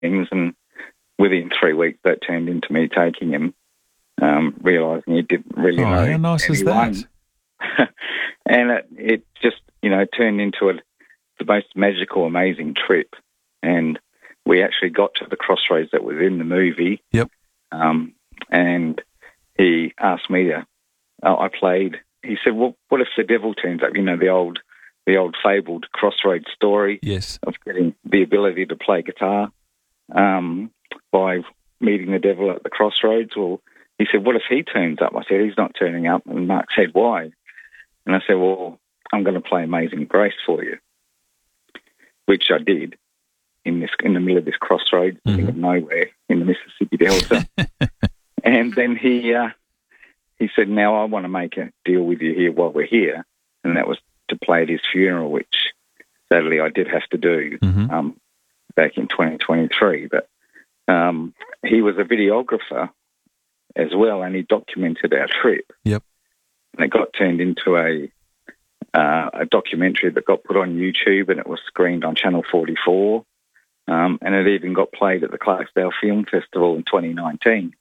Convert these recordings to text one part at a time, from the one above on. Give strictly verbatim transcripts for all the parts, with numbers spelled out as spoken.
things, and within three weeks that turned into me taking him, um, realising he didn't really oh, know how nice anyone. is that? And it, it just, you know, turned into a, the most magical, amazing trip. And we actually got to the crossroads that was in the movie. Yep. Um, and he asked me to, uh, I played, he said, well, what if the devil turns up? You know, the old the old fabled crossroads story Yes. of getting the ability to play guitar um, by meeting the devil at the crossroads. Well, he said, what if he turns up? I said, he's not turning up. And Mark said, why? And I said, well, I'm going to play Amazing Grace for you, which I did in this in the middle of this crossroads, mm-hmm. in the middle of nowhere in the Mississippi Delta. And then he uh, he said, now I want to make a deal with you here while we're here. And that was to play at his funeral, which sadly I did have to do mm-hmm. um, back in twenty twenty-three. But um, he was a videographer as well, and he documented our trip. Yep. And it got turned into a uh, a documentary that got put on YouTube, and it was screened on Channel forty-four. Um, and it even got played at the Clarksdale Film Festival in twenty nineteen.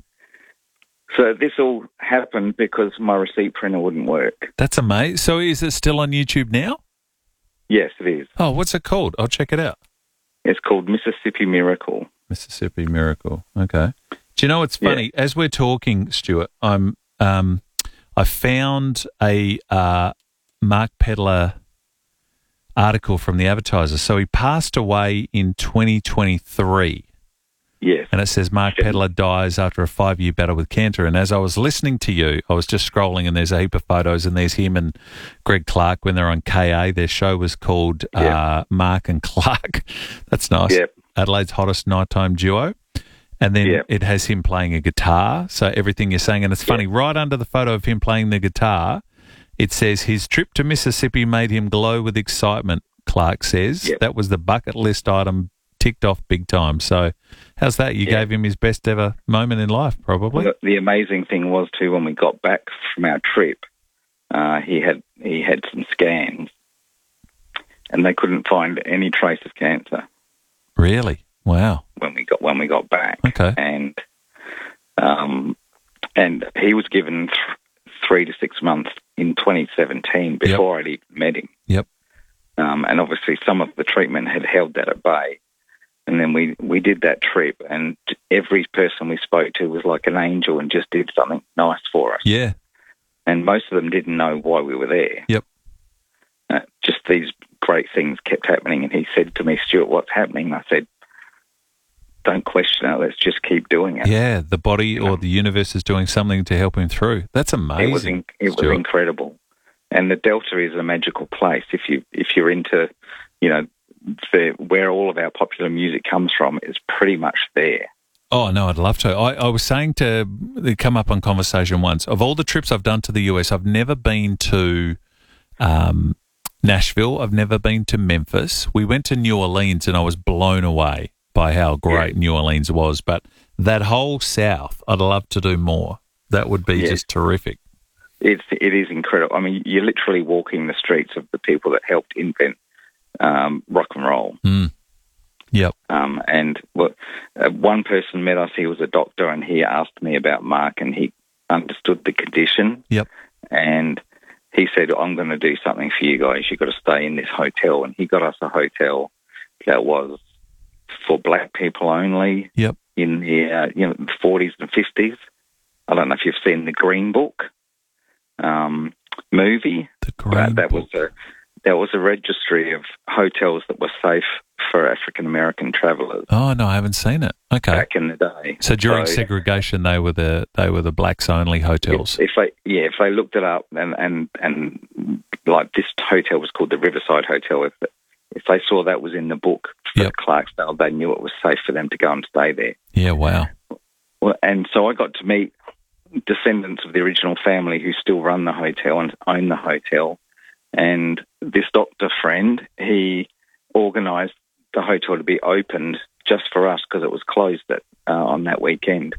So this all happened because my receipt printer wouldn't work. That's amazing. So is it still on YouTube now? Yes, it is. Oh, what's it called? I'll check it out. It's called Mississippi Miracle. Mississippi Miracle. Okay. Do you know what's funny? Yeah. As we're talking, Stuart, I'm um, I found a uh, Mark Pedler article from the Advertiser. So he passed away in twenty twenty-three. Yes. And it says Mark yeah. Pedler dies after a five-year battle with cancer. And as I was listening to you, I was just scrolling, and there's a heap of photos, and there's him and Greg Clark when they're on K A. Their show was called yeah. uh, Mark and Clark. That's nice. Yep. Adelaide's hottest nighttime duo. And then yep. it has him playing a guitar. So everything you're saying, and it's funny, yep. right under the photo of him playing the guitar, it says his trip to Mississippi made him glow with excitement, Clark says. Yep. That was the bucket list item ticked off big time. So how's that? You yep. gave him his best ever moment in life, probably. Well, the amazing thing was, too, when we got back from our trip, uh, he had he had some scans, and they couldn't find any trace of cancer. Really? Wow. When we got when we got back. Okay. And um, and he was given th- three to six months in twenty seventeen before yep. I'd even met him. Yep. Um, and obviously some of the treatment had held that at bay. And then we, we did that trip, and every person we spoke to was like an angel and just did something nice for us. Yeah. And most of them didn't know why we were there. Yep. Uh, just these great things kept happening. And he said to me, Stuart, what's happening? And I said, don't question it. Let's just keep doing it. Yeah, the body or the universe is doing something to help him through. That's amazing. It was, in, it was incredible. And the Delta is a magical place. If you if you're into, you know, the, where all of our popular music comes from is pretty much there. Oh, no, I'd love to. I, I was saying to come up on conversation once, of all the trips I've done to the U S, I've never been to um, Nashville. I've never been to Memphis. We went to New Orleans, and I was blown away by how great yeah. New Orleans was. But that whole South, I'd love to do more. That would be yeah. just terrific. It's, it is incredible. I mean, you're literally walking the streets of the people that helped invent um, rock and roll. Mm. Yep. Um, and well, uh, one person met us. He was a doctor, and he asked me about Mark, and he understood the condition. Yep. And he said, I'm going to do something for you guys. You've got to stay in this hotel. And he got us a hotel that was for black people only. Yep. In the uh, you know the forties and fifties. I don't know if you've seen the Green Book um, movie. The Green that Book. was a that was a registry of hotels that were safe for African American travellers. Oh no, I haven't seen it. Okay. Back in the day. So during so, segregation, they were the they were the blacks only hotels. If, if they yeah, if they looked it up and and and like this hotel was called the Riverside Hotel. If if they saw that was in the book for yep. Clarksdale, they knew it was safe for them to go and stay there. Yeah. Wow. Well, and so I got to meet descendants of the original family who still run the hotel and own the hotel. And this doctor friend, he organised the hotel to be opened just for us because it was closed at, uh, on that weekend.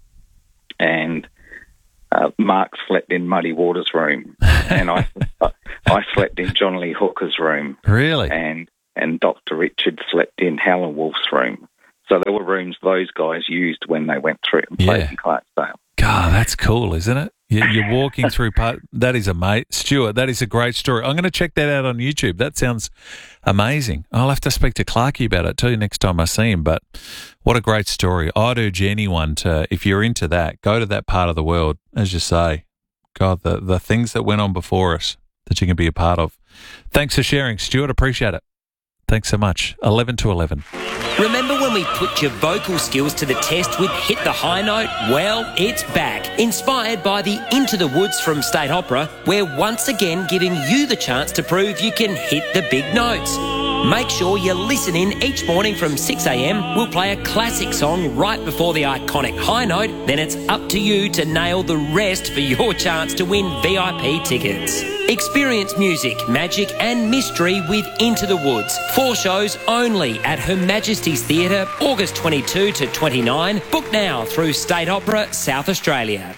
And uh, Mark slept in Muddy Waters' room, and I I slept in John Lee Hooker's room. Really? And and Doctor Richard slept in Howlin' Wolf's room. So there were rooms those guys used when they went through and played Yeah. in Clarksdale. God, that's cool, isn't it? You- You're walking through part. That is amazing. Stuart, that is a great story. I'm going to check that out on YouTube. That sounds amazing. I'll have to speak to Clarkie about it too next time I see him. But what a great story. I'd urge anyone to, if you're into that, go to that part of the world, as you say. God, the, the things that went on before us that you can be a part of. Thanks for sharing, Stuart. Appreciate it. Thanks so much. eleven to eleven. Remember when we put your vocal skills to the test with Hit the High Note? Well, it's back. Inspired by the Into the Woods from State Opera, we're once again giving you the chance to prove you can hit the big notes. Make sure you listen in each morning from six a.m. We'll play a classic song right before the iconic high note. Then it's up to you to nail the rest for your chance to win V I P tickets. Experience music, magic and mystery with Into the Woods. Four shows only at Her Majesty's Theatre, August twenty-second to twenty-ninth. Book now through State Opera South Australia.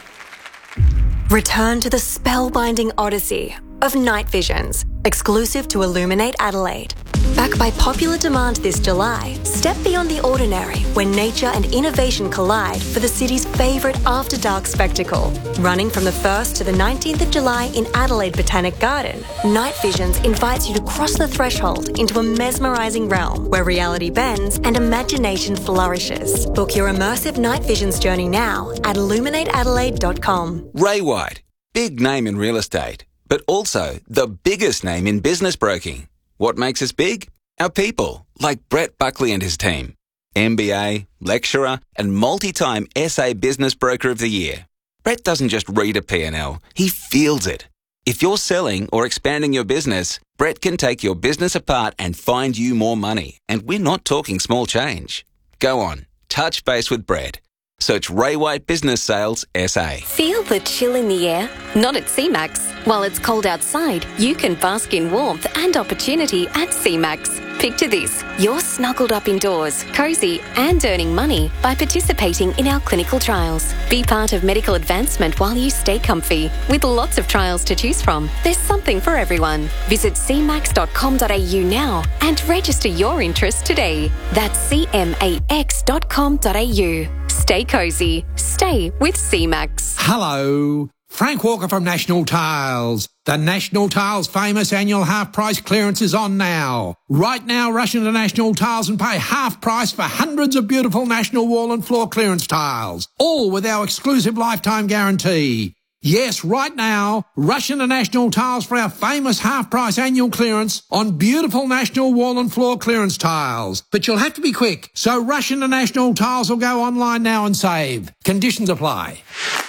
Return to the spellbinding odyssey of Night Visions, exclusive to Illuminate Adelaide. Back by popular demand this July, step beyond the ordinary when nature and innovation collide for the city's favourite after-dark spectacle. Running from the first to the nineteenth of July in Adelaide Botanic Garden, Night Visions invites you to cross the threshold into a mesmerising realm where reality bends and imagination flourishes. Book your immersive Night Visions journey now at illuminate adelaide dot com. Ray White, big name in real estate, but also the biggest name in business broking. What makes us big? Our people, like Brett Buckley and his team. M B A, lecturer, and multi-time S A Business Broker of the Year. Brett doesn't just read a P and L, he feels it. If you're selling or expanding your business, Brett can take your business apart and find you more money. And we're not talking small change. Go on, touch base with Brett. Search Ray White Business Sales S A. Feel the chill in the air? Not at C MAX. While it's cold outside, you can bask in warmth and opportunity at C MAX. Picture this. You're snuggled up indoors, cosy and earning money by participating in our clinical trials. Be part of medical advancement while you stay comfy. With lots of trials to choose from, there's something for everyone. Visit c max dot com dot a u now and register your interest today. That's c max dot com dot a u. Stay cosy. Stay with C MAX. Hello. Frank Walker from National Tiles. The National Tiles famous annual half price clearance is on now. Right now, rush into National Tiles and pay half price for hundreds of beautiful National wall and floor clearance tiles, all with our exclusive lifetime guarantee. Yes, right now, rush into National Tiles for our famous half price annual clearance on beautiful National wall and floor clearance tiles. But you'll have to be quick, so rush into National Tiles or go online now and save. Conditions apply.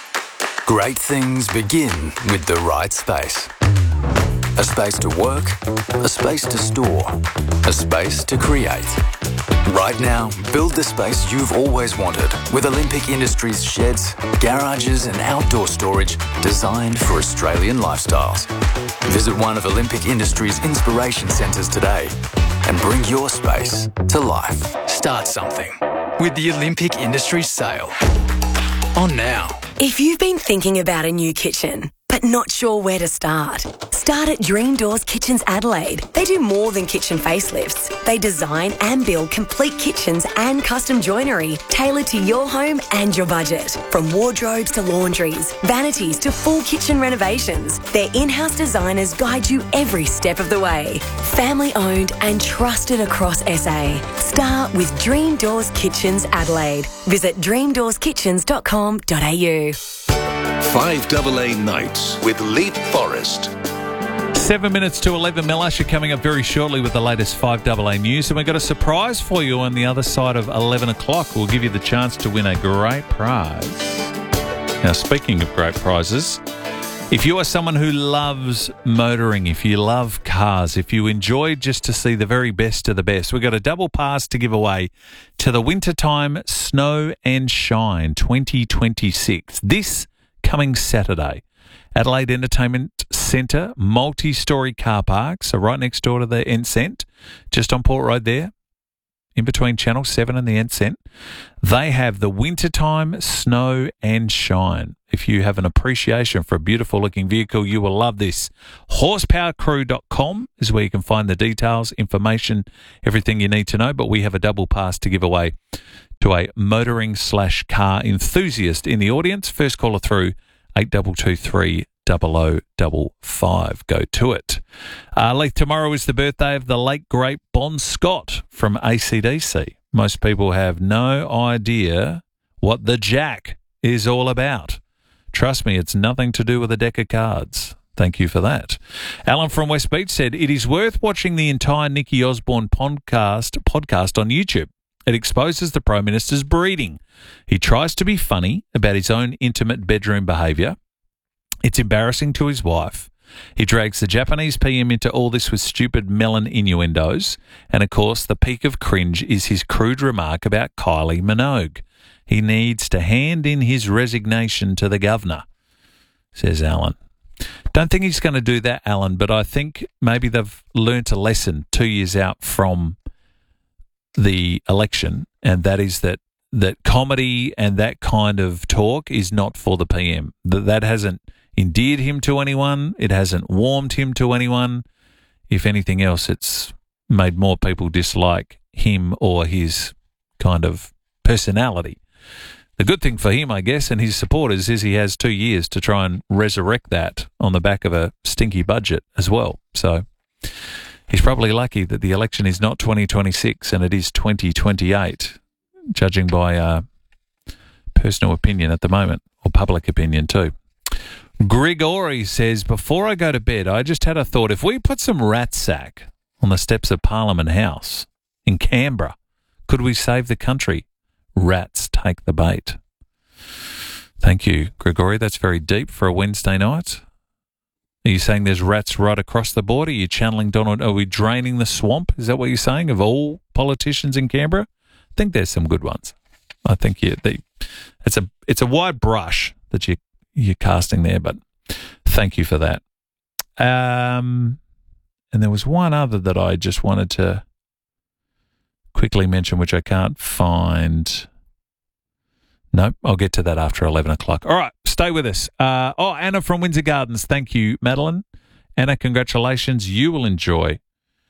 Great things begin with the right space. A space to work, a space to store, a space to create. Right now, build the space you've always wanted with Olympic Industries sheds, garages and outdoor storage designed for Australian lifestyles. Visit one of Olympic Industries' inspiration centres today and bring your space to life. Start something with the Olympic Industries sale. On now. If you've been thinking about a new kitchen, but not sure where to start, start at Dream Doors Kitchens Adelaide. They do more than kitchen facelifts. They design and build complete kitchens and custom joinery tailored to your home and your budget. From wardrobes to laundries, vanities to full kitchen renovations, their in-house designers guide you every step of the way. Family owned and trusted across S A. Start with Dream Doors Kitchens Adelaide. Visit dream doors kitchens dot com dot a u. five A A Nights with Leap Forest. Seven minutes to eleven. Mel Usher coming up very shortly with the latest five A A news. And we've got a surprise for you on the other side of eleven o'clock. We'll give you the chance to win a great prize. Now, speaking of great prizes, if you are someone who loves motoring, if you love cars, if you enjoy just to see the very best of the best, we've got a double pass to give away to the Wintertime Snow and Shine twenty twenty-six. This coming Saturday. Adelaide Entertainment Centre, multi-storey car park, so right next door to the Encent, just on Port Road there, in between Channel seven and the Encent. They have the Wintertime Snow and Shine. If you have an appreciation for a beautiful-looking vehicle, you will love this. horsepower crew dot com is where you can find the details, information, everything you need to know. But we have a double pass to give away to a motoring slash car enthusiast in the audience. First caller through, eight two two three, zero zero five five. Go to it. Uh, Leith, tomorrow is the birthday of the late, great Bon Scott from A C D C. Most people have no idea what the Jack is all about. Trust me, it's nothing to do with a deck of cards. Thank you for that. Alan from West Beach said, it is worth watching the entire Nicky Osborne podcast, podcast on YouTube. It exposes the Prime Minister's breeding. He tries to be funny about his own intimate bedroom behaviour. It's embarrassing to his wife. He drags the Japanese P M into all this with stupid melon innuendos. And, of course, the peak of cringe is his crude remark about Kylie Minogue. He needs to hand in his resignation to the governor, says Alan. Don't think he's going to do that, Alan, but I think maybe they've learnt a lesson two years out from the election, and that is that that comedy and that kind of talk is not for the P M. That that hasn't endeared him to anyone. It hasn't warmed him to anyone. If anything else, it's made more people dislike him or his kind of personality. The good thing for him, I guess, and his supporters is he has two years to try and resurrect that on the back of a stinky budget as well. So he's probably lucky that the election is not twenty twenty-six and it is twenty twenty-eight, judging by uh, personal opinion at the moment, or public opinion too. Grigori says, before I go to bed, I just had a thought. If we put some rat sack on the steps of Parliament House in Canberra, could we save the country? Rats take the bait. Thank you, Grigori. That's very deep for a Wednesday night. Are you saying there's rats right across the border? Are you channeling Donald? Are we draining the swamp? Is that what you're saying of all politicians in Canberra? I think there's some good ones. I think you, they, it's a it's a wide brush that you you're casting there, but thank you for that. Um, and there was one other that I just wanted to quickly mention, which I can't find. Nope, I'll get to that after eleven o'clock. All right, stay with us. Uh, oh, Anna from Windsor Gardens. Thank you, Madeline. Anna, congratulations. You will enjoy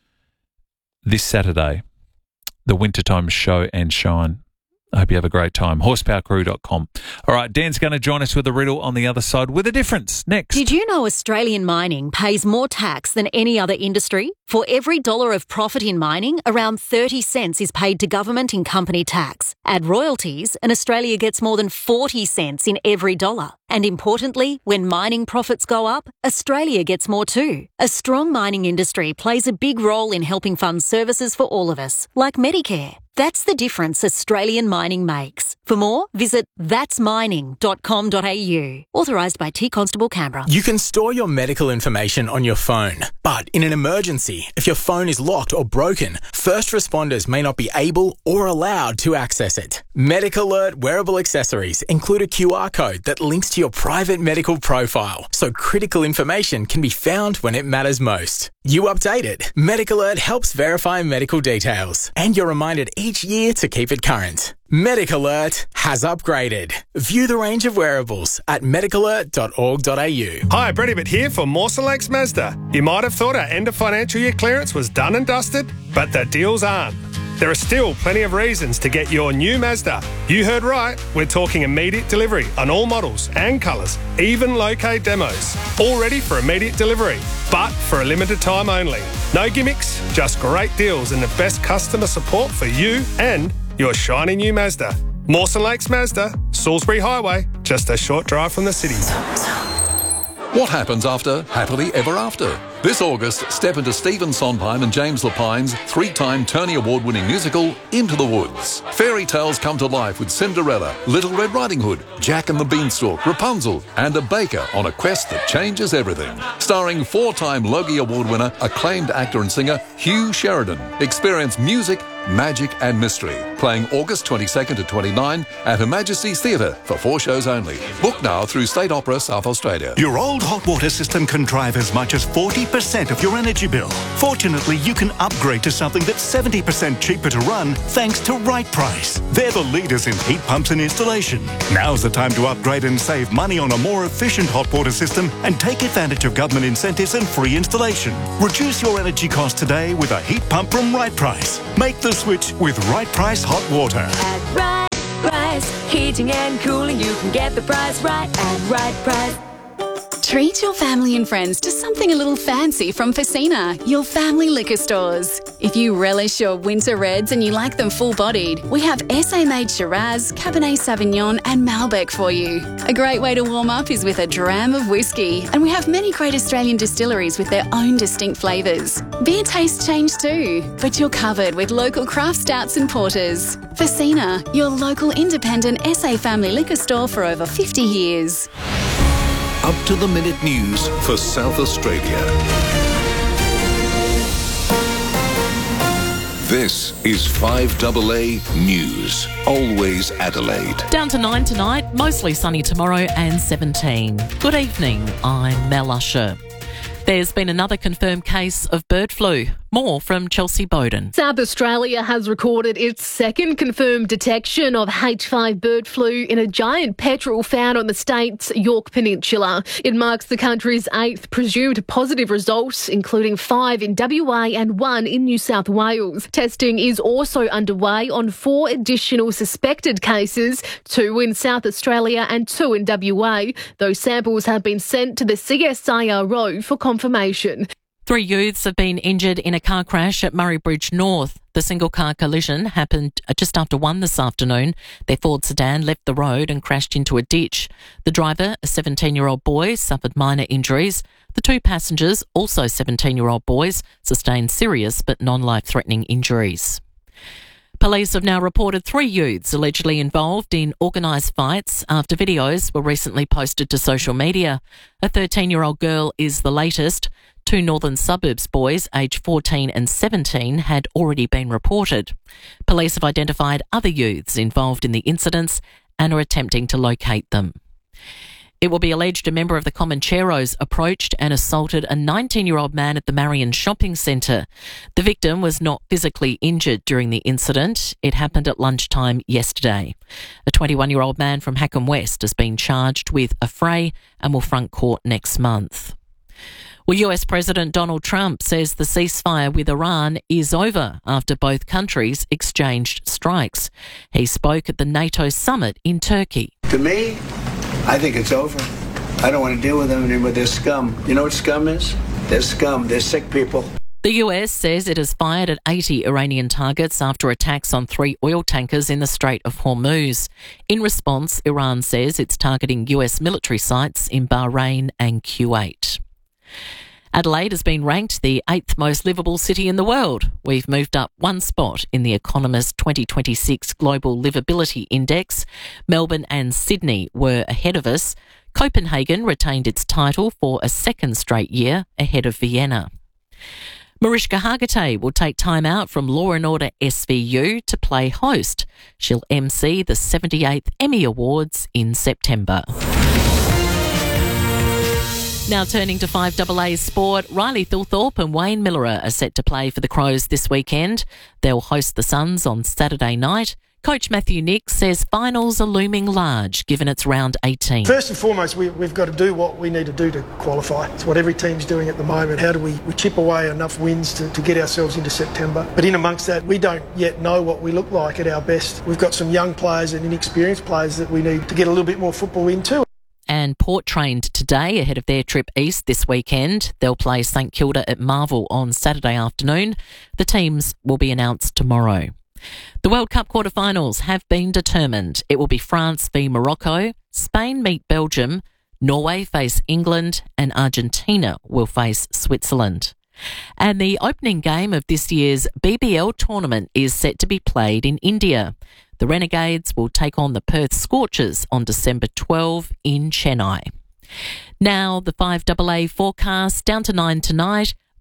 this Saturday the Wintertime Show and Shine. I hope you have a great time. horsepower crew dot com. All right, Dan's going to join us with a riddle on the other side with a difference. Next. Did you know Australian mining pays more tax than any other industry? For every dollar of profit in mining, around thirty cents is paid to government in company tax. Add royalties, and Australia gets more than forty cents in every dollar. And importantly, when mining profits go up, Australia gets more too. A strong mining industry plays a big role in helping fund services for all of us, like Medicare. That's the difference Australian mining makes. For more, visit that's mining dot com dot a u. Authorised by T Constable Canberra. You can store your medical information on your phone, but in an emergency, if your phone is locked or broken, first responders may not be able or allowed to access it. Medic Alert wearable accessories include a Q R code that links to your private medical profile, so critical information can be found when it matters most. You update it. Medic Alert helps verify medical details, and you're reminded each year to keep it current. Medic Alert has upgraded. View the range of wearables at medic alert dot org dot a u. Hi, Brett Ibbott here for Mawson Lakes Mazda. You might have thought our end of financial year clearance was done and dusted, but the deals aren't. There are still plenty of reasons to get your new Mazda. You heard right, we're talking immediate delivery on all models and colours, even low-K demos. All ready for immediate delivery, but for a limited time only. No gimmicks, just great deals and the best customer support for you and your shiny new Mazda. Mawson Lakes Mazda, Salisbury Highway, just a short drive from the city. What happens after Happily Ever After? This August, step into Stephen Sondheim and James Lapine's three-time Tony Award-winning musical, Into the Woods. Fairy tales come to life with Cinderella, Little Red Riding Hood, Jack and the Beanstalk, Rapunzel, and a baker on a quest that changes everything. Starring four-time Logie Award winner, acclaimed actor and singer Hugh Sheridan. Experience music, Magic and Mystery, playing August twenty-second to twenty-ninth at Her Majesty's Theatre for four shows only. Book now through State Opera South Australia. Your old hot water system can drive as much as forty percent of your energy bill. Fortunately, you can upgrade to something that's seventy percent cheaper to run thanks to Right Price. They're the leaders in heat pumps and installation. Now's the time to upgrade and save money on a more efficient hot water system and take advantage of government incentives and free installation. Reduce your energy costs today with a heat pump from Right Price. Make the switch with Right Price Hot Water. At Right Price, heating and cooling, you can get the price right at Right Price. Treat your family and friends to something a little fancy from Facina, your family liquor stores. If you relish your winter reds and you like them full-bodied, we have S A-made Shiraz, Cabernet Sauvignon and Malbec for you. A great way to warm up is with a dram of whiskey, and we have many great Australian distilleries with their own distinct flavours. Beer tastes change too, but you're covered with local craft stouts and porters. Facina, your local independent S A family liquor store for over fifty years. Up-to-the-minute news for South Australia. This is five A A News. Always Adelaide. Down to nine tonight, mostly sunny tomorrow and seventeen. Good evening, I'm Mel Usher. There's been another confirmed case of bird flu. More from Chelsea Bowden. South Australia has recorded its second confirmed detection of H five bird flu in a giant petrel found on the state's Yorke Peninsula. It marks the country's eighth presumed positive result, including five in W A and one in New South Wales. Testing is also underway on four additional suspected cases, two in South Australia and two in W A. Those samples have been sent to the C S I R O for confirmation. Three youths have been injured in a car crash at Murray Bridge North. The single-car collision happened just after one this afternoon. Their Ford sedan left the road and crashed into a ditch. The driver, a seventeen-year-old boy, suffered minor injuries. The two passengers, also seventeen-year-old boys, sustained serious but non-life-threatening injuries. Police have now reported three youths allegedly involved in organised fights after videos were recently posted to social media. A thirteen-year-old girl is the latest. Two northern suburbs boys, aged fourteen and seventeen, had already been reported. Police have identified other youths involved in the incidents and are attempting to locate them. It will be alleged a member of the Comancheros approached and assaulted a nineteen-year-old man at the Marion Shopping Centre. The victim was not physically injured during the incident. It happened at lunchtime yesterday. A twenty-one-year-old man from Hackham West has been charged with a fray and will front court next month. Well, U S President Donald Trump says the ceasefire with Iran is over after both countries exchanged strikes. He spoke at the NATO summit in Turkey. To me, I think it's over. I don't want to deal with them anymore. They're scum. You know what scum is? They're scum. They're sick people. The U S says it has fired at eighty Iranian targets after attacks on three oil tankers in the Strait of Hormuz. In response, Iran says it's targeting U S military sites in Bahrain and Kuwait. Adelaide has been ranked the eighth most livable city in the world. We've moved up one spot in the Economist twenty twenty-six Global Livability Index. Melbourne and Sydney were ahead of us. Copenhagen retained its title for a second straight year, ahead of Vienna. Mariska Hargitay will take time out from Law and Order S V U to play host. She'll M C the seventy-eighth Emmy Awards in September. Now turning to five A A sport, Riley Thilthorpe and Wayne Miller are set to play for the Crows this weekend. They'll host the Suns on Saturday night. Coach Matthew Nick says finals are looming large, given it's round eighteen. First and foremost, we, we've got to do what we need to do to qualify. It's what every team's doing at the moment. How do we, we chip away enough wins to, to get ourselves into September? But in amongst that, we don't yet know what we look like at our best. We've got some young players and inexperienced players that we need to get a little bit more football into. And Port trained today ahead of their trip east this weekend. They'll play St Kilda at Marvel on Saturday afternoon. The teams will be announced tomorrow. The World Cup quarterfinals have been determined. It will be France v Morocco, Spain meet Belgium, Norway face England, and Argentina will face Switzerland. And the opening game of this year's B B L tournament is set to be played in India. The Renegades will take on the Perth Scorchers on December twelfth in Chennai. Now the five A A forecast, down to nine tonight,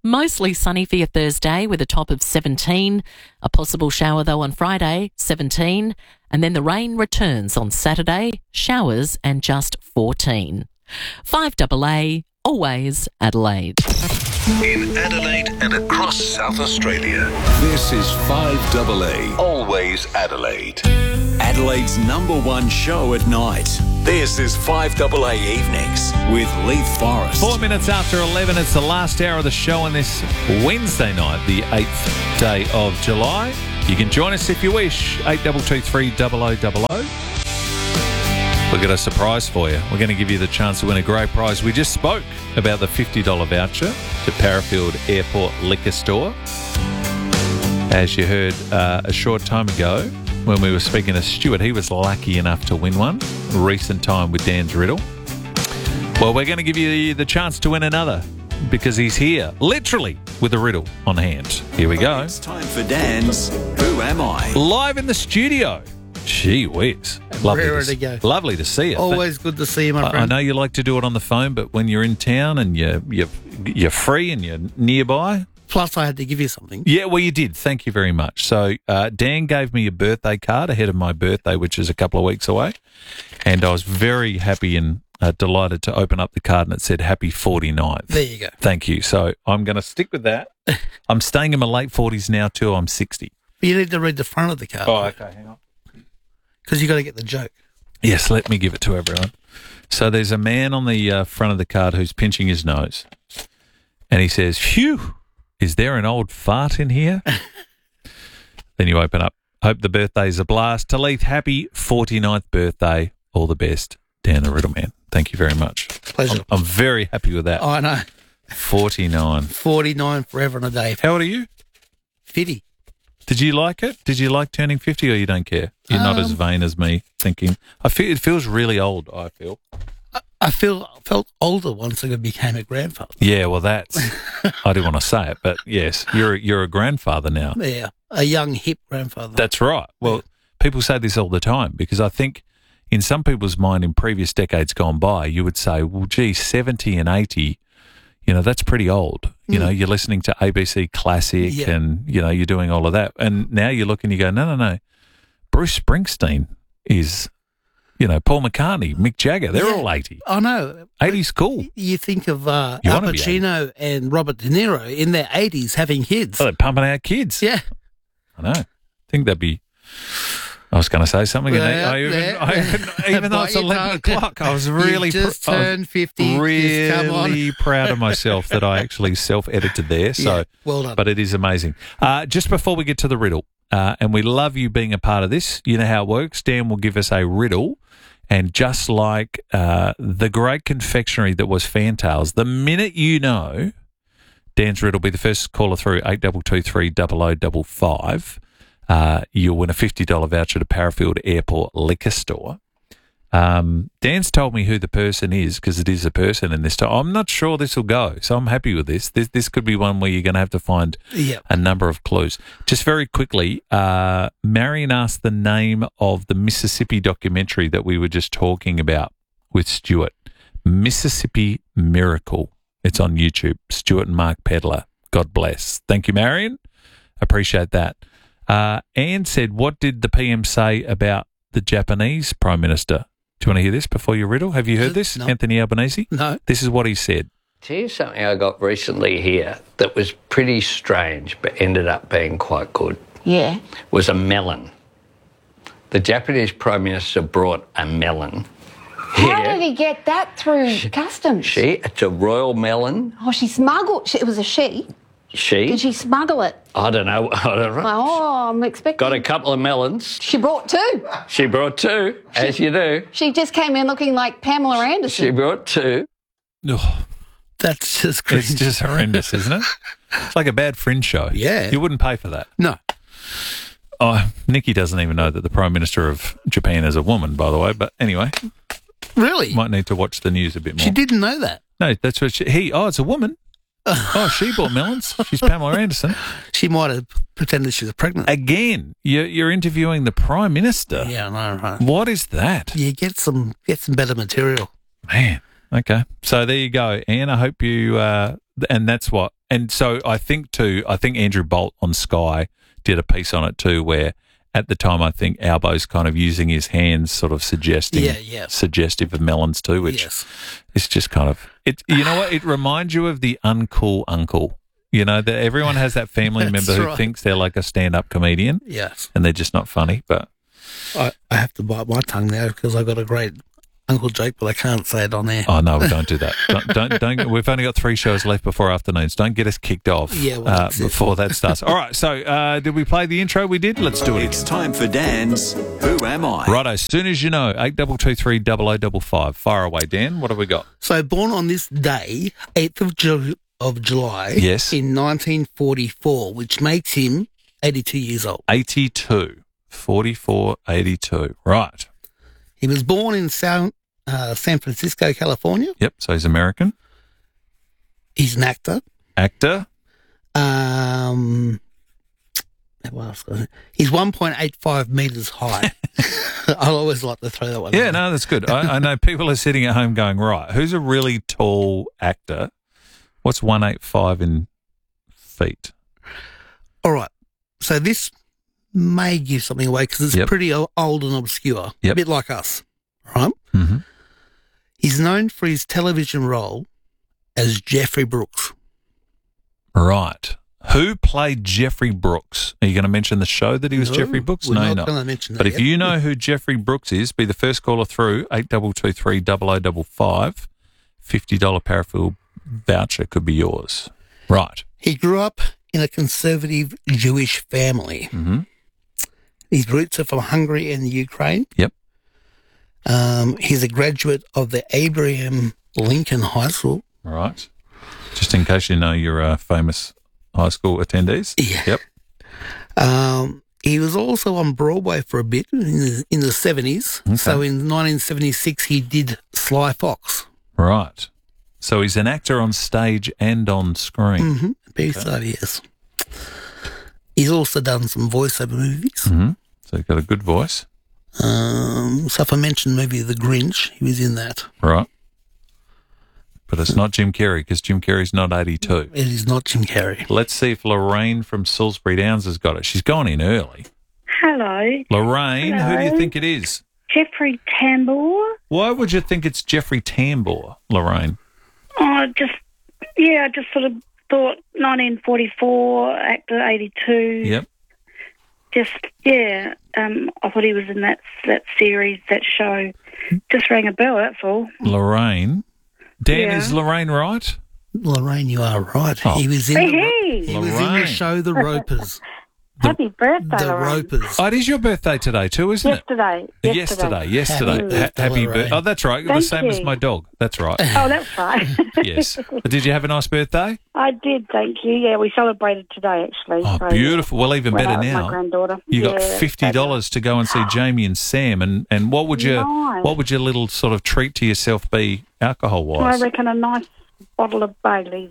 Mostly sunny for your Thursday with a top of seventeen. A possible shower, though, on Friday, seventeen. And then the rain returns on Saturday, showers and just fourteen. five double A, always Adelaide. In Adelaide and across South Australia, this is five double A, always Adelaide. Adelaide's number one show at night. This is five double A Evenings with Leith Forrest. Four minutes after eleven, it's the last hour of the show on this Wednesday night, the eighth day of July. You can join us if you wish, eight two two three double oh double oh. We've got a surprise for you. We're going to give you the chance to win a great prize. We just spoke about the fifty dollars voucher to Parafield Airport Liquor Store. As you heard uh, a short time ago when we were speaking to Stuart, he was lucky enough to win one. Recent time with Dan's Riddle. Well, we're going to give you the chance to win another because he's here, literally, with a riddle on hand. Here we go. It's time for Dan's Who Am I? Live in the studio. Gee whiz. Lovely Rarer to, to go. Lovely to see you. Always good to see you, my I, I friend. know you like to do it on the phone, but when you're in town and you're, you're, you're free and you're nearby. Plus, I had to give you something. Yeah, well, you did. Thank you very much. So uh, Dan gave me a birthday card ahead of my birthday, which is a couple of weeks away. And I was very happy and uh, delighted to open up the card and it said happy forty-ninth. There you go. Thank you. So I'm going to stick with that. I'm staying in my late forties now too. I'm sixty. But you need to read the front of the card. Oh, okay. Hang on. Because you got to get the joke. Yes, let me give it to everyone. So there's a man on the uh, front of the card who's pinching his nose. And he says, phew, is there an old fart in here? Then you open up. Hope the birthday's a blast. To Leith, happy forty-ninth birthday. All the best, Dan the Riddle Man. Thank you very much. Pleasure. I'm, I'm very happy with that. Oh, I know. forty-nine. forty-nine forever and a day. How old are you? fifty. Did you like it? Did you like turning fifty or you don't care? You're um, not as vain as me thinking. I feel it feels really old, I feel. I, I feel felt older once I became a grandfather. Yeah, well, that's, I didn't want to say it, but yes, you're, you're a grandfather now. Yeah, a young, hip grandfather. That's right. Well, yeah. People say this all the time because I think in some people's mind in previous decades gone by, you would say, well, gee, seventy and eighty, you know, that's pretty old. You mm. know, you're listening to A B C Classic yeah. and, you know, you're doing all of that. And now you look and you go, no, no, no. Bruce Springsteen is, you know, Paul McCartney, Mick Jagger, they're yeah. all eighty. I know. eighty's cool. You think of uh, Al Pacino and Robert De Niro in their eighties having kids. Oh, they're pumping out kids. Yeah. I know. I think that'd be... I was going to say something, and yeah, I even, yeah. I even, even though it's eleven o'clock, I was really, you just pr- turned fifty. really just come on. proud of myself that I actually self-edited there. So, yeah, well done. But it is amazing. Uh, just before we get to the riddle, uh, and we love you being a part of this. You know how it works. Dan will give us a riddle, and just like uh, the great confectionery that was Fantails, the minute you know, Dan's riddle will be the first caller through eight two two three double oh double five. Uh, you'll win a fifty dollars voucher to Parafield Airport Liquor Store. Um, Dan's told me who the person is because it is a person in this time. I'm not sure this will go, so I'm happy with this. This this could be one where you're going to have to find yep. a number of clues. Just very quickly, uh, Marion asked the name of the Mississippi documentary that we were just talking about with Stuart. Mississippi Miracle. It's on YouTube. Stuart and Mark Pedler. God bless. Thank you, Marion. Appreciate that. Uh, Anne said, what did the P M say about the Japanese Prime Minister? Do you want to hear this before you riddle? Have you heard this, no. Anthony Albanese? No. This is what he said. Here's something I got recently here that was pretty strange but ended up being quite good. Yeah. Was a melon. The Japanese Prime Minister brought a melon. How did he get that through she, customs? She, it's a royal melon. Oh, she smuggled, she, it was a she. She? Did she smuggle it? I don't know. I don't know. Oh, I'm expecting. Got a couple of melons. She brought two. She brought two, she, as you do. She just came in looking like Pamela Anderson. She brought two. Oh, that's just cringe. It's just horrendous, isn't it? It's like a bad Fringe show. Yeah. You wouldn't pay for that. No. Oh, Nikki doesn't even know that the Prime Minister of Japan is a woman, by the way. But anyway. Really? Might need to watch the news a bit more. She didn't know that. No, that's what she... He... Oh, it's a woman. Oh, she bought melons. She's Pamela Anderson. She might have pretended she was pregnant. Again, you're, you're interviewing the Prime Minister. Yeah, I know, right. What is that? You get some get some better material. Man, okay. So there you go, Anne. I hope you, uh, and that's what and so I think too. I think Andrew Bolt on Sky did a piece on it too, where at the time I think Albo's kind of using his hands, sort of suggesting, Yeah, yeah. suggestive of Melons too, which Yes. is just kind of it. You know what? It reminds you of the uncool uncle. You know that everyone has that family That's member who right. thinks they're like a stand-up comedian, Yes. and they're just not funny. But I, I have to bite my tongue now because I got a great uncle joke, but I can't say it on air. oh no, we don't do that. Don't, don't, don't. We've only got three shows left before afternoons. Don't get us kicked off Yeah, well, uh, that's it. before that starts. All right. So uh, did we play the intro? We did. Let's do it. It's time for Dan's Who Am I? Right. As soon as you know, eight double two three double o double five. Fire away, Dan. What have we got? So born on this day, eighth of Ju- of July, Yes. in nineteen forty-four, which makes him eighty-two years old. eighty-two. forty-four, eighty-two. Right. He was born in San, uh, San Francisco, California. Yep. So he's American. He's an actor. Actor. Um, what else was it? He's one point eight five metres high. I always like to throw that one Yeah, in. no, that's good. I, I know people are sitting at home going, right, who's a really tall actor? What's one eighty-five in feet? All right. So this may give something away because it's Yep. pretty o- old and obscure. Yep. A bit like us, right? Mm-hmm. He's known for his television role as Jeffrey Brooks. Right. Who played Jeffrey Brooks? Are you going to mention the show that he was No, Jeffrey Brooks? we're no, not you're not. gonna mention that But if yet. you know who Jeffrey Brooks is, be the first caller through, eight double two three double o double five. fifty dollars Parafield voucher could be yours. Right. He grew up in a conservative Jewish family. Mm-hmm. His roots are from Hungary and the Ukraine. Yep. Um, he's a graduate of the Abraham Lincoln High School. Right. Just in case you know your uh, famous high school attendees. Yeah. Yep. Um, he was also on Broadway for a bit in the, in the seventies. Okay. So in nineteen seventy-six, he did Sly Fox. Right. So he's an actor on stage and on screen. Mm-hmm. B-side, yes. He's also done some voiceover movies. Mm-hmm. So he's got a good voice. Um, so if I mentioned the movie The Grinch, he was in that. Right. But it's not Jim Carrey because Jim Carrey's not eighty-two. It is not Jim Carrey. Let's see if Lorraine from Salisbury Downs has got it. She's gone in early. Hello. Lorraine, who do you Hello. think it is? Jeffrey Tambor. Why would you think it's Jeffrey Tambor, Lorraine? I just, yeah, I just sort of thought nineteen forty-four, actor eighty-two. Yep. Just, yeah, um, I thought he was in that that series, that show. Just rang a bell, that's all. Lorraine. Dan, Yeah. is Lorraine right? Lorraine, you are right. Oh. He was in Hey, the, hey. he was in the Lorraine. show The Ropers. Happy birthday, The Lorraine. Ropers. Oh, it is your birthday today too, isn't Yesterday. it? Yesterday. Yesterday, yesterday. Happy Ha- birthday, Happy Lorraine. birthday. Oh, that's right. the Thank same as you. my dog. That's right. Oh, that's right. Yes. But did you have a nice birthday? I did, thank you. Yeah, we celebrated today, actually. Oh, So, beautiful. Well, even went better out with now. My granddaughter. You got Yeah, fifty dollars to go and see Jamie and Sam, and, and what would your Nice. what would your little sort of treat to yourself be alcohol I wise? reckon a nice bottle of Baileys.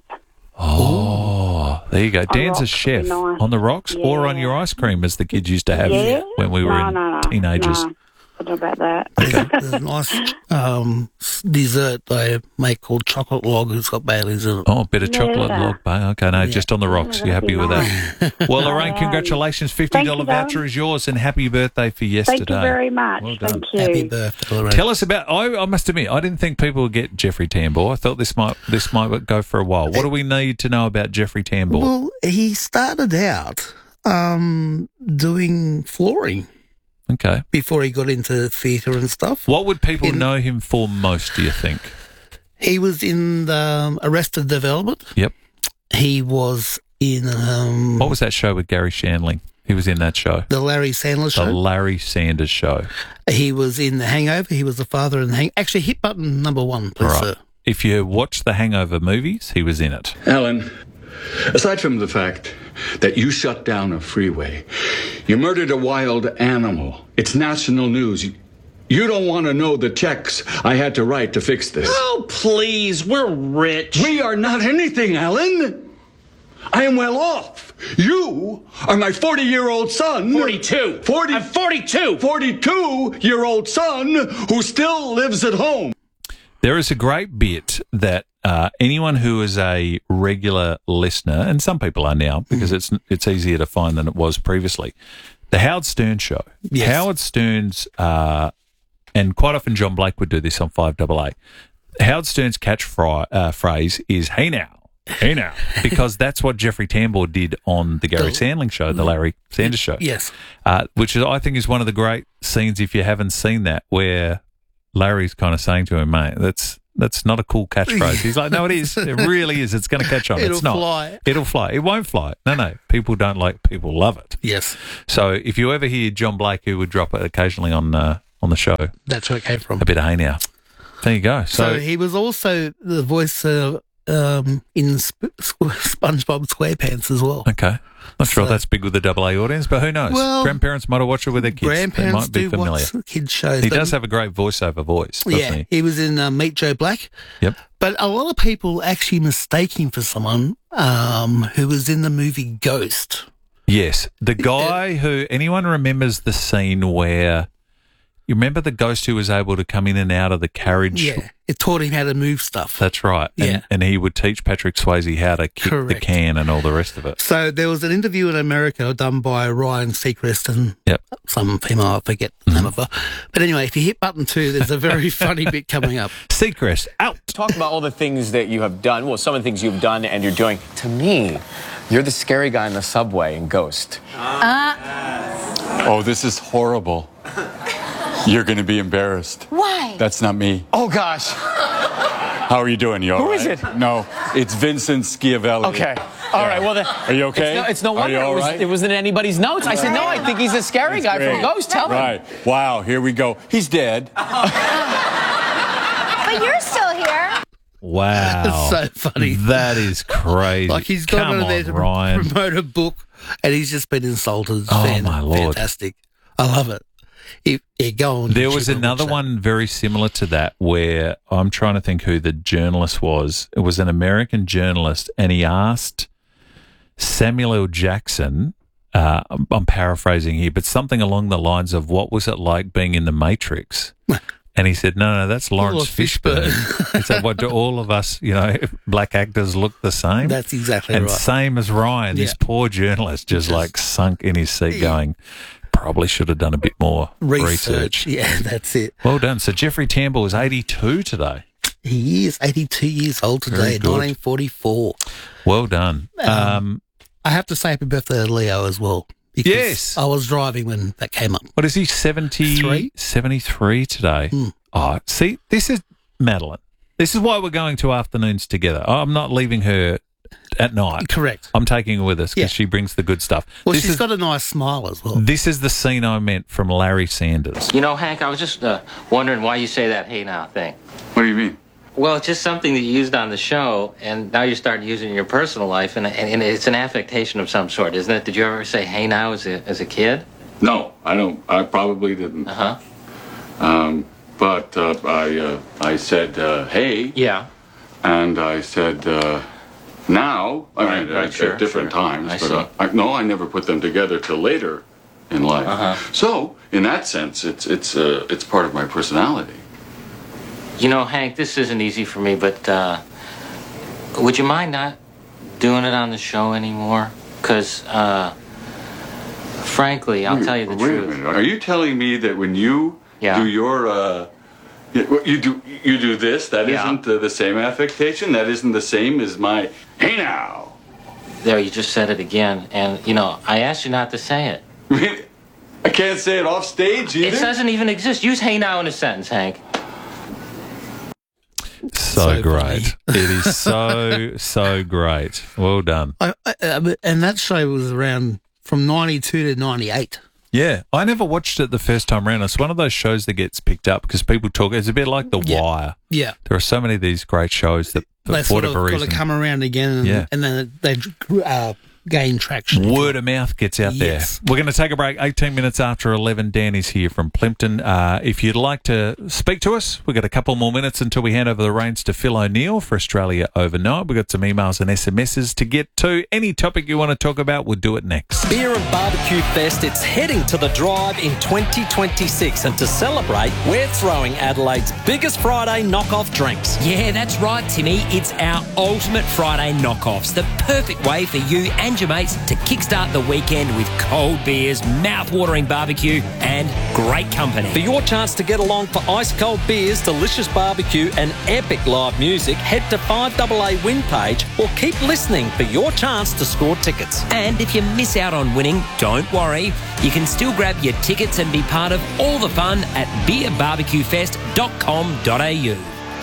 Oh, there you go. On Dan's a rocks chef would be nice. on the rocks or on Yeah. your ice cream, as the kids used to have Yeah? when we were no, in no, no, teenagers. No. I don't know about that. There's a nice um, s- dessert they make called chocolate log. It's got Baileys in it. Oh, a bit of chocolate Yeah. log bay. Okay, no, just on the rocks. Yeah, You're that'd happy be with that? Well, Lorraine, Yeah. congratulations. fifty dollars Thank you, voucher darling. is yours, and happy birthday for yesterday. Thank you very much. Well done. Thank you. Happy birthday, Lorraine. Tell us about. I, I must admit, I didn't think people would get Jeffrey Tambor. I thought this might this might go for a while. What do we need to know about Jeffrey Tambor? Well, he started out um, doing flooring Okay. before he got into theatre and stuff. What would people In- know him for most, do you think? He was in the um, Arrested Development. Yep. He was in um, What was that show with Gary Shandling? He was in that show. the Larry Sandler The Show. Larry Sanders Show. He was in The Hangover. He was the father in The Hang. Actually, hit button number one, please, Right. sir. If you watch the Hangover movies, he was in it. Alan, aside from the fact that you shut down a freeway, you murdered a wild animal. It's national news. You, you don't want to know the checks I had to write to fix this. Oh, please, we're rich. We are not anything, Alan. I am well off. You are my forty-year-old son. forty-two. forty, I'm forty-two. forty-two-year-old son who still lives at home. There is a great bit that uh, anyone who is a regular listener, and some people are now because it's it's easier to find than it was previously, the Howard Stern Show. Yes. Howard Stern's, uh, and quite often John Blake would do this on five double A. Howard Stern's catch fry, uh, phrase is, hey now. Hey now, because that's what Jeffrey Tambor did on the Gary The- Sandling show, the Larry Sanders show. Yes. Uh, which is, I think is one of the great scenes, if you haven't seen that, where Larry's kind of saying to him, mate, that's that's not a cool catchphrase. He's like, no, it is. It really is. It's going to catch on. It'll it's not. fly. It'll fly. It won't fly. No, no. People don't like, people love it. Yes. So if you ever hear John Blake, who would drop it occasionally on uh, on the show, That's where it came from. a bit of hey now. There you go. So, So, he was also the voice of um, in Sp- Sp- SpongeBob SquarePants as well. okay. Not sure So- that's big with the double A audience, but who knows? Well, Grandparents might have watched it with their kids. They Grandparents might be do familiar. watch kids shows. He but- does have a great voiceover voice, doesn't yeah, he? he was in uh, Meet Joe Black. Yep. But a lot of people actually mistake him for someone um, who was in the movie Ghost. Yes. The guy who, anyone remembers the scene where, you remember the ghost who was able to come in and out of the carriage? Yeah, it taught him how to move stuff. That's right. And, Yeah. and he would teach Patrick Swayze how to kick the Correct. can and all the rest of it. So there was an interview in America done by Ryan Seacrest and Yep. some female, I forget the name of her. But anyway, if you hit button two, there's a very funny bit coming up. Seacrest, out. Talk about all the things that you have done. Well, some of the things you've done and you're doing. To me, you're the scary guy in the subway in Ghost. Oh, this is horrible. You're going to be embarrassed. Why? That's not me. Oh, gosh. How are you doing? You all Who right? is it? No, it's Vincent Schiavelli. Okay. All right. Well, then. Are you okay? It's no, it's no Are wonder you all it, was, right? it wasn't in anybody's notes. I said, no, I think he's a scary guy from Great. Ghost. Tell me. Right. Wow, here we go. He's dead. But you're still here. Wow. It's so funny. That is crazy. Like he's gone Come over on, there to Ryan. promote a book and he's just been insulted. It's Oh, fan- my Lord. Fantastic. I love it. He, he go on There YouTube was and another watch that. one very similar to that where I'm trying to think who the journalist was. It was an American journalist, and he asked Samuel L. Jackson, uh, I'm, I'm paraphrasing here, but something along the lines of, what was it like being in the Matrix? And he said, no, no, that's Lawrence Lord Fishburne. He said, what, do all of us, you know, black actors look the same? That's exactly and right. same as Ryan, this Yeah. poor journalist just, Just- like sunk in his seat going, probably should have done a bit more research. Research. Yeah, that's it. Well done. So Jeffrey Tambor was eighty-two today. He is eighty-two years old Very today, good. nineteen forty-four. Well done. Um, Um, I have to say happy birthday to Leo as well. because Yes. I was driving when that came up. what is he, seventy, seventy-three today? Hmm. Oh, see, this is Madeline. This is why we're going to afternoons together. I'm not leaving her at night. Correct. I'm taking her with us because Yeah. she brings the good stuff. Well, this she's is, got a nice smile as well. This is the scene I meant from Larry Sanders. You know, Hank, I was just uh, wondering why you say that hey now thing. What do you mean? Well, it's just something that you used on the show, and now you're starting using it in your personal life, and, and, and it's an affectation of some sort, isn't it? Did you ever say hey now as a, as a kid? No, I don't. I probably didn't. Uh-huh. Um, but uh, I, uh, I said, uh, hey. Yeah. And I said, uh, now. I Right, mean, right, at, sure, at different sure. times. I but see. uh, I, no, I never put them together till later in life. Uh-huh. So, in that sense, it's it's uh, it's part of my personality. You know, Hank, this isn't easy for me, but uh, would you mind not doing it on the show anymore? Because, uh, frankly, I'll Wait- tell you the wait truth. a minute. Are you telling me that when you Yeah. do your uh, you you do you do this, that Yeah. not uh, the same affectation? That isn't the same as my hey now. There, you just said it again, and, you know, I asked you not to say it. I can't say it off stage either. It doesn't even exist. Use hey now in a sentence, Hank. So, So great. It is so, so great. Well done. I, I, I, and that show was around from ninety-two to ninety-eight. Yeah, I never watched it the first time around. It's one of those shows that gets picked up because people talk. It's a bit like The Yeah. Wire. Yeah. There are so many of these great shows that, for They sort of whatever got reason, to come around again, and, Yeah. and then they uh, gain traction. Word of mouth gets out Yes. there. We're going to take a break. eighteen minutes after eleven. Danny's here from Plimpton. Uh, if you'd like to speak to us, we've got a couple more minutes until we hand over the reins to Phil O'Neill for Australia Overnight. We've got some emails and S M Ses to get to. Any topic you want to talk about, we'll do it next. Beer and Barbecue Fest, it's heading to the Drive in twenty twenty-six, and to celebrate, we're throwing Adelaide's biggest Friday knockoff drinks. Yeah, that's right, Timmy. It's our ultimate Friday knockoffs, the perfect way for you and your mates to kickstart the weekend with cold beers, mouth-watering barbecue and great company. For your chance to get along for ice-cold beers, delicious barbecue and epic live music, head to five A A Win page or keep listening for your chance to score tickets. And if you miss out on winning, don't worry. You can still grab your tickets and be part of all the fun at beer barbecue fest dot com dot a u.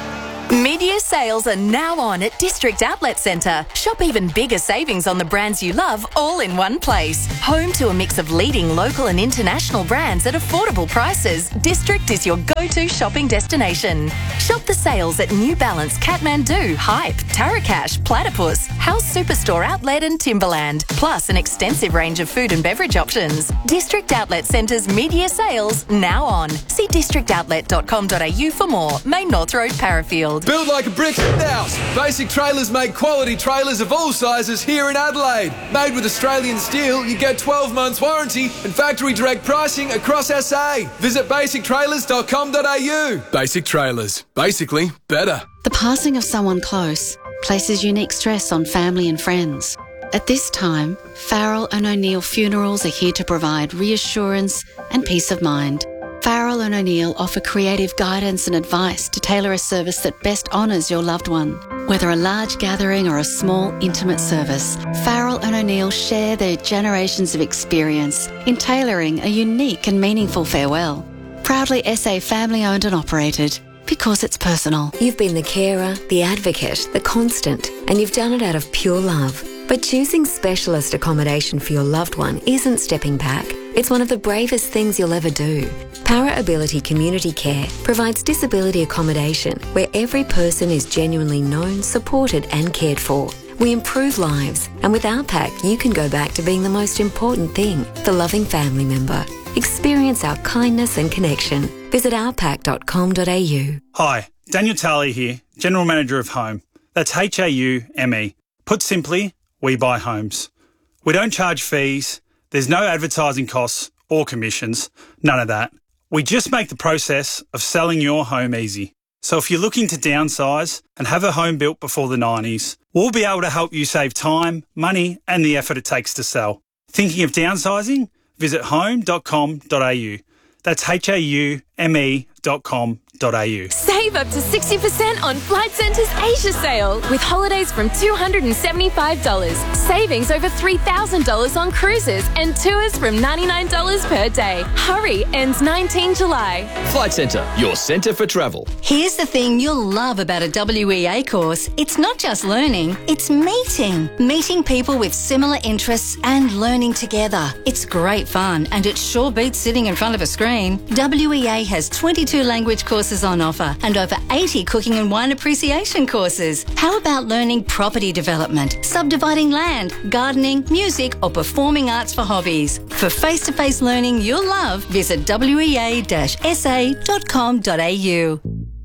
Media sales are now on at District Outlet Centre. Shop even bigger savings on the brands you love all in one place. Home to a mix of leading local and international brands at affordable prices, District is your go-to shopping destination. Shop the sales at New Balance, Kathmandu, Hype, Tarakash, Platypus, House Superstore Outlet and Timberland, plus an extensive range of food and beverage options. District Outlet Centre's media sales now on. See district outlet dot com dot a u for more. Main North Road, Parafield. Build like a brick house. Basic Trailers make quality trailers of all sizes here in Adelaide. Made with Australian steel, you get twelve months warranty and factory direct pricing across S A. Visit basic trailers dot com dot a u. Basic Trailers. Basically better. The passing of someone close places unique stress on family and friends. At this time, Farrell and O'Neill Funerals are here to provide reassurance and peace of mind. Farrell and O'Neill offer creative guidance and advice to tailor a service that best honours your loved one. Whether a large gathering or a small, intimate service, Farrell and O'Neill share their generations of experience in tailoring a unique and meaningful farewell. Proudly S A family-owned and operated, because it's personal. You've been the carer, the advocate, the constant, and you've done it out of pure love. But choosing specialist accommodation for your loved one isn't stepping back. It's one of the bravest things you'll ever do. Para Ability Community Care provides disability accommodation where every person is genuinely known, supported and cared for. We improve lives, and with our pack you can go back to being the most important thing, the loving family member. Experience our kindness and connection. Visit our pack dot com dot a u. Hi, Daniel Talley here, General Manager of Home. That's H A U M E. Put simply, we buy homes. We don't charge fees, there's no advertising costs or commissions, none of that. We just make the process of selling your home easy. So if you're looking to downsize and have a home built before the nineties, we'll be able to help you save time, money and the effort it takes to sell. Thinking of downsizing? Visit home dot com dot a u. That's H A U M E dot com dot a u. Save up to sixty percent on Flight Centre's Asia sale with holidays from two hundred seventy-five dollars, savings over three thousand dollars on cruises and tours from ninety-nine dollars per day. Hurry, ends nineteenth July. Flight Centre, your centre for travel. Here's the thing you'll love about a W E A course. It's not just learning, it's meeting. Meeting people with similar interests and learning together. It's great fun and it sure beats sitting in front of a screen. W E A has twenty-two language courses on offer and over eighty cooking and wine appreciation courses. How about learning property development, subdividing land, gardening, music or performing arts for hobbies? For face-to-face learning you'll love, visit w e a dash s a dot com dot a u.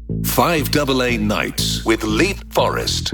five A A Nights with Leith Forrest.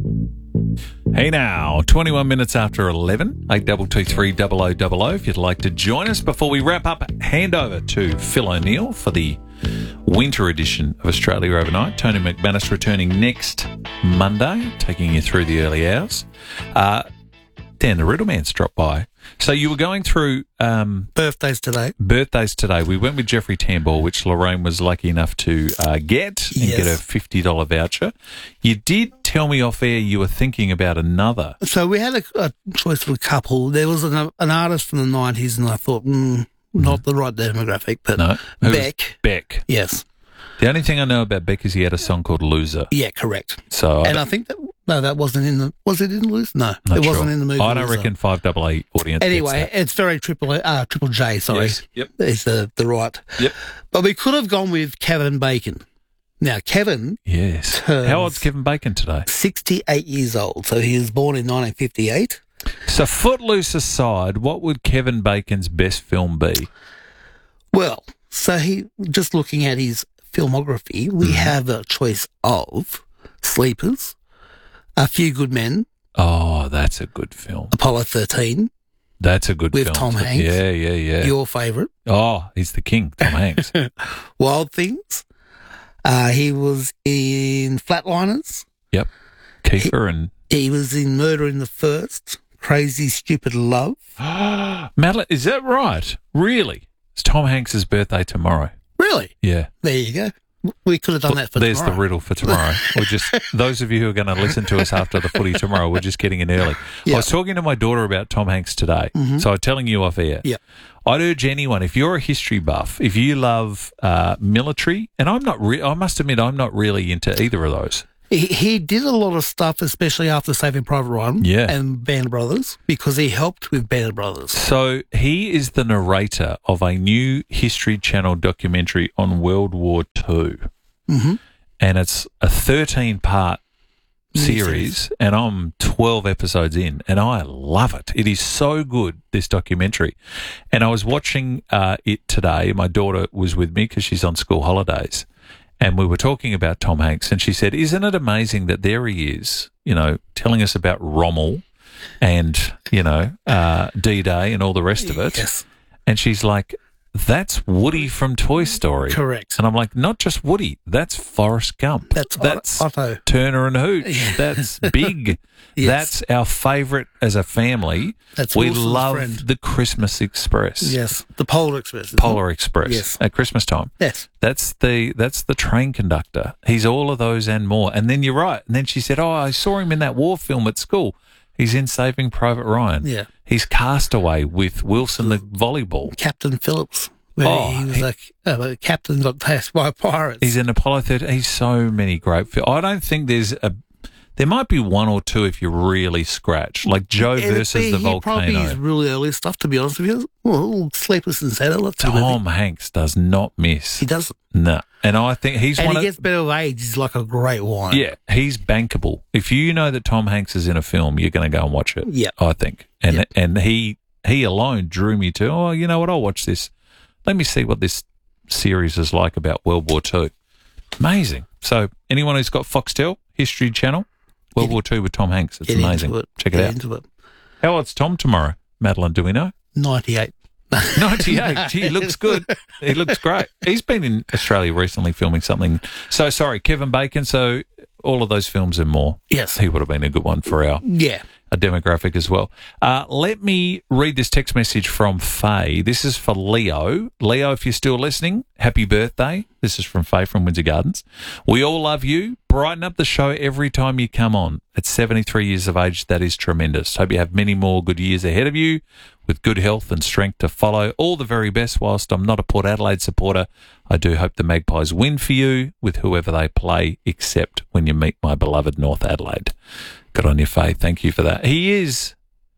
Hey now, twenty-one minutes after eleven, eight two two three zero zero zero zero. If you'd like to join us before we wrap up, hand over to Phil O'Neill for the winter edition of Australia Overnight. Tony McManus returning next Monday, taking you through the early hours. Uh, Dan, the Riddleman's dropped by. So you were going through... Um, birthdays today. Birthdays today. We went with Jeffrey Tambor, which Lorraine was lucky enough to uh, get and Yes. get a fifty dollars voucher. You did tell me off air you were thinking about another. So we had a, a choice of a couple. There was an, an artist from the nineties, and I thought, mm, not the right demographic, but No. Who was Beck. Beck. Yes. The only thing I know about Beck is he had a song called Loser. Yeah, correct. So and I, I think that, no, that wasn't in the, was it in Loser? No, Not it wasn't sure. in the movie. I don't Loser. reckon five double A audience. Anyway, gets that. it's very triple, uh, triple J, sorry. Yes, yep. Is the, the right. Yep. But we could have gone with Kevin Bacon. Now, Kevin. Yes. turns How old's Kevin Bacon today? sixty-eight years old. So he was born in nineteen fifty-eight. So Footloose aside, what would Kevin Bacon's best film be? Well, so he just looking at his filmography, we mm. have a choice of Sleepers, A Few Good Men. Oh, that's a good film. Apollo thirteen. That's a good with film. With Tom Hanks. Yeah, yeah, yeah. Your favourite. Oh, he's the king, Tom Hanks. Wild Things. Uh, he was in Flatliners. Yep. Kiefer he, and... He was in Murder in the First, Crazy Stupid Love. Madeline, is that right? Really? It's Tom Hanks' birthday tomorrow. Really? Yeah. There you go. We could have done that for There's tomorrow. the riddle for tomorrow. We're just those of you who are going to listen to us after the footy tomorrow, we're just getting in early. Yep. I was talking to my daughter about Tom Hanks today, mm-hmm. so I'm telling you off air. Yeah. I'd urge anyone, if you're a history buff, if you love uh, military, and I'm not, re- I must admit, I'm not really into either of those. He, he did a lot of stuff, especially after Saving Private Ryan yeah. and Band of Brothers, because he helped with Band of Brothers. So he is the narrator of a new History Channel documentary on World War Two. Mm-hmm. And it's a thirteen-part series, and I'm twelve episodes in, and I love it. It is so good, this documentary. And I was watching uh, it today. My daughter was with me because she's on school holidays, and we were talking about Tom Hanks, and she said, isn't it amazing that there he is, you know, telling us about Rommel and, you know, uh, D-Day and all the rest of it. Yes. And she's like, that's Woody from Toy Story. Correct. And I'm like, not just Woody, that's Forrest Gump. That's, that's Otto. Turner and Hooch. That's Big. Yes. That's our favourite as a family. That's we Wilson's love friend. the Christmas Express. Yes, the Polar Express. Polar Express. Yes. At Christmas time. Yes. That's the that's the train conductor. He's all of those and more. And then you're right. And then she said, oh, I saw him in that war film at school. He's in Saving Private Ryan. Yeah. He's Castaway with Wilson the volleyball. Captain Phillips. Where oh, he was he, like, uh, a captain got passed by pirates. He's in Apollo thirteen. He's so many great films. I don't think there's a... There might be one or two if you really scratch, like Joe It'd versus be, the he volcano. Probably his really early stuff, to be honest with you. Well, Sleepless in Seattle. Tom Hanks does not miss. He doesn't. No. And I think he's and one he of... gets better of age. He's like a great wine. Yeah, he's bankable. If you know that Tom Hanks is in a film, you're going to go and watch it. Yeah. I think. And yep. and he he alone drew me to, oh, you know what, I'll watch this. Let me see what this series is like about World War Two. Amazing. So anyone who's got Foxtel, History Channel, World Get War Two with Tom Hanks, it's Get amazing. It. Check it Get out. Into it. How old's Tom tomorrow? Madeline, do we know? ninety-eight. ninety-eight. Gee, he looks good. He looks great. He's been in Australia recently filming something. So, sorry, Kevin Bacon. So, all of those films and more. Yes. He would have been a good one for our, yeah. our demographic as well. Uh, let me read this text message from Faye. This is for Leo. Leo, if you're still listening, happy birthday. This is from Faye from Windsor Gardens. We all love you. Brighten up the show every time you come on. At seventy-three years of age, that is tremendous. Hope you have many more good years ahead of you with good health and strength to follow. All the very best. Whilst I'm not a Port Adelaide supporter, I do hope the Magpies win for you with whoever they play, except when you meet my beloved North Adelaide. Good on you, Faye. Thank you for that. He is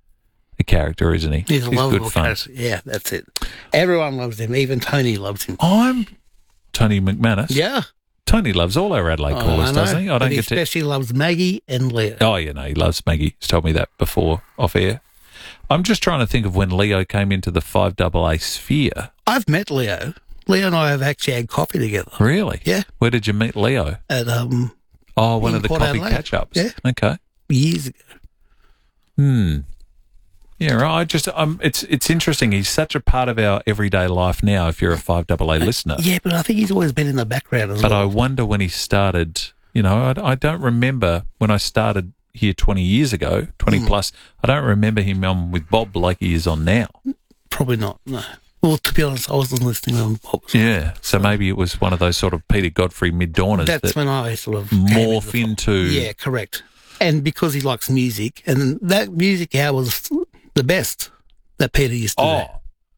a character, isn't he? He's a He's lovable good fun. character. Yeah, that's it. Everyone loves him. Even Tony loves him. I'm Tony McManus. Yeah. Tony loves all our Adelaide Oh, callers, I know, doesn't he? I but don't he get to. especially loves Maggie and Leo. Oh, you know, he loves Maggie. He's told me that before off air. I'm just trying to think of when Leo came into the five double A sphere. I've met Leo. Leo and I have actually had coffee together. Really? Yeah. Where did you meet Leo? At um. Oh, one in of the Port coffee Adelaide. catch-ups. Yeah. Okay. Years ago. Hmm. Yeah, right. I just um, it's it's interesting. He's such a part of our everyday life now. If you're a five double A listener, Yeah, but I think he's always been in the background as but well. I wonder when he started. You know, I, I don't remember when I started here twenty years ago, twenty Mm. plus. I don't remember him on with Bob like he is on now. Probably not. No. Well, to be honest, I wasn't listening on Bob. Yeah, so maybe it was one of those sort of Peter Godfrey mid-dawners That's that when I sort of came morph into the- into. Yeah, correct. And because he likes music, and that music hour was the best that Peter used to do. Oh,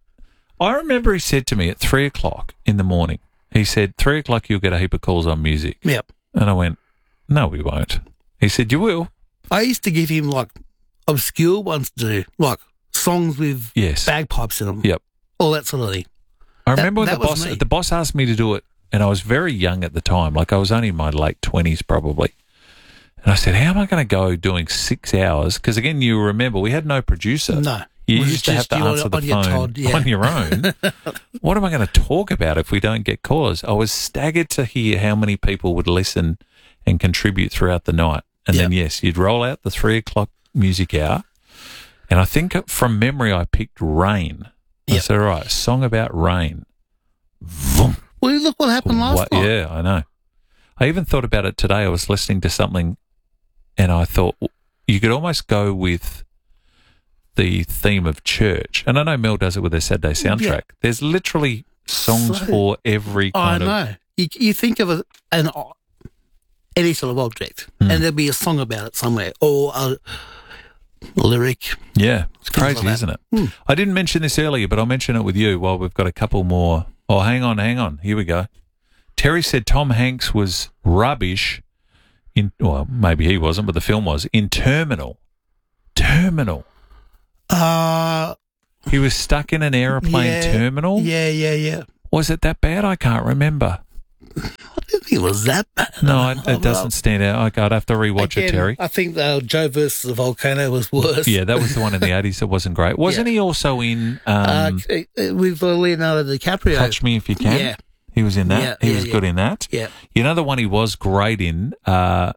I remember he said to me at three o'clock in the morning, he said, three o'clock you'll get a heap of calls on music. Yep. And I went, no, we won't. He said, you will. I used to give him like obscure ones to do, like songs with Yes. bagpipes in them. Yep. All that sort of thing. I That- remember when that the was boss me. the boss asked me to do it, and I was very young at the time. Like I was only in my late twenties probably. And I said, how am I going to go doing six hours? Because, again, you remember, we had no producer. No. You It was used to have just to you answer on- the on your phone Todd, yeah. on your own. What am I going to talk about if we don't get callers? I was staggered to hear how many people would listen and contribute throughout the night. And then, yes, you'd roll out the three o'clock music hour. And I think from memory, I picked Rain. I said, all right, a song about rain. Vroom. Well, look what happened last What- night. Yeah, I know. I even thought about it today. I was listening to something and I thought you could almost go with the theme of church. And I know Mel does it with her Saturday soundtrack. Yeah. There's literally songs So- for every I kind of... know. You, you think of a, an any sort of object, Hmm. and there'll be a song about it somewhere, or a lyric. Yeah, it's Things crazy, like that. isn't it? Hmm. I didn't mention this earlier, but I'll mention it with you while we've got a couple more. Oh, hang on, hang on. Here we go. Terry said Tom Hanks was rubbish in, well, maybe he wasn't, but the film was, in Terminal. Terminal. Uh, He was stuck in an aeroplane yeah, terminal? Yeah, yeah, yeah. Was it that bad? I can't remember. I didn't think it was that bad. No, it, it doesn't stand out. Okay, I'd have to rewatch Again, it, Terry. I think uh, Joe versus the Volcano was worse. Yeah, that was the one in the eighties that wasn't great. Wasn't he also in um, uh, with Leonardo DiCaprio. Touch Me If You Can? Yeah. He was in that. Yeah, he yeah, was yeah. good in that. Yeah. You know the one he was great in? Uh,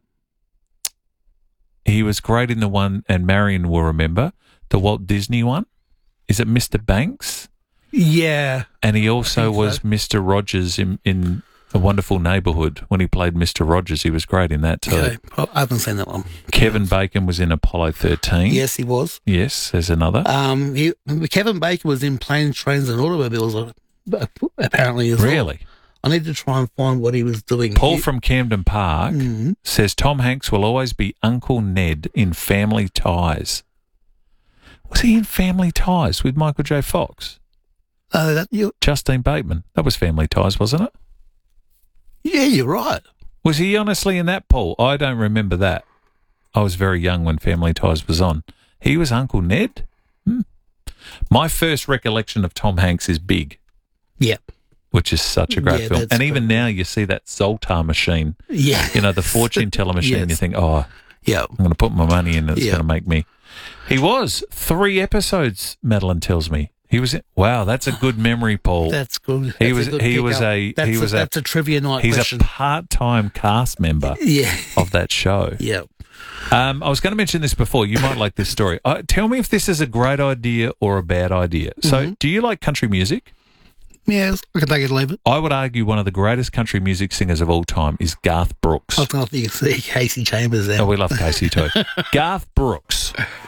he was great in the one, and Marion will remember, the Walt Disney one. Is it Mister Banks? Yeah. And he also think so. was Mister Rogers in, in A Wonderful Neighborhood. When he played Mister Rogers, he was great in that too. Okay. I haven't seen that one. Kevin Bacon was in Apollo thirteen. Yes, he was. Yes, there's another. Um, he, Kevin Bacon was in Planes, Trains and Automobiles, uh, apparently as well. Really? I need to try and find what he was doing. Paul He- from Camden Park Mhm. says Tom Hanks will always be Uncle Ned in Family Ties. Was he in Family Ties with Michael J. Fox? Uh, that, you, Justine Bateman. That was Family Ties, wasn't it? yeah, you're right. Was he honestly in that, Paul? I don't remember that. I was very young when Family Ties was on. He was Uncle Ned? Hmm. My first recollection of Tom Hanks is Big. Yep. Which is such a great Yeah, film. that's And even now you see that Zoltar machine. Yeah. You know, the fortune teller machine. Yes. You think, oh, yeah, I'm going to put my money in. It's Yeah. going to make me. He was three episodes. Madeline tells me he was. In, wow, that's a good memory, Paul. That's good. He That's was. a good He pick was up. a. That's he a, was That's a, trivia night He's question. a part-time cast member. Yeah. Of that show. Yeah. Um, I was going to mention this before. You might like this story. Uh, tell me if this is a great idea or a bad idea. So, Mhm. do you like country music? Yes, I can take it or leave it. I would argue one of the greatest country music singers of all time is Garth Brooks. I was going to see Casey Chambers there. Oh, we love Casey too. Garth Brooks